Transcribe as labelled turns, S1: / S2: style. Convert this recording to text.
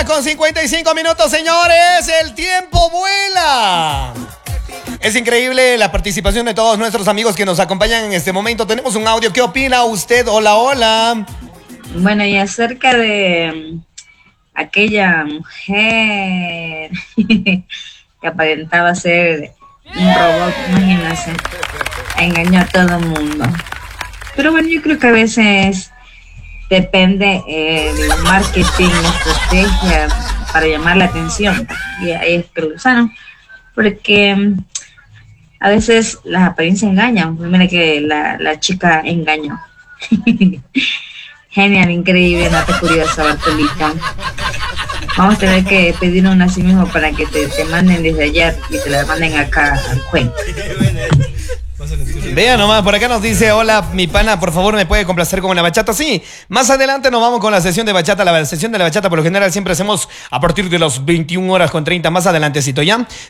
S1: con 55 minutos, señores. El tiempo vuela. Es increíble la participación de todos nuestros amigos que nos acompañan en este momento. Tenemos un audio. ¿Qué opina usted? Hola, hola.
S2: Bueno, y acerca de aquella mujer que aparentaba ser un robot, imagínense, engañó a todo el mundo. Pero bueno, yo creo que a veces depende del marketing, la estrategia para llamar la atención. Y ahí es que lo usaron, porque a veces las apariencias engañan. Pues mira que la chica engañó. Genial, increíble, nota curiosa, Bartolita. Vamos a tener que pedir un así mismo para que te manden desde allá y te la manden acá al Cuenca.
S1: Vea nomás, por acá nos dice: hola, mi pana, por favor, ¿me puede complacer con una bachata? Sí, más adelante nos vamos con la sesión de bachata. La sesión de la bachata por lo general siempre hacemos a partir de las 21 horas con 30, más adelantecito, ¿ya?